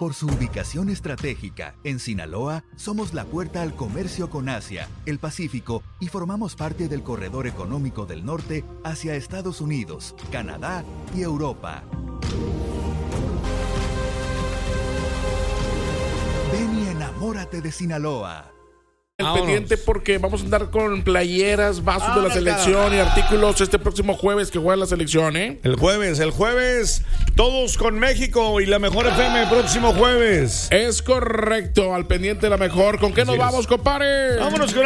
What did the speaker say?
Por su ubicación estratégica, en Sinaloa, somos la puerta al comercio con Asia, el Pacífico y formamos parte del corredor económico del norte hacia Estados Unidos, Canadá y Europa. Ven y enamórate de Sinaloa. Pendiente porque vamos a andar con playeras, vasos de la selección y artículos este próximo jueves que juega la selección, ¿eh? El jueves, todos con México y la Mejor FM el próximo jueves. Es correcto, al pendiente de la mejor. ¿Con qué nos vamos, compadre? Vámonos con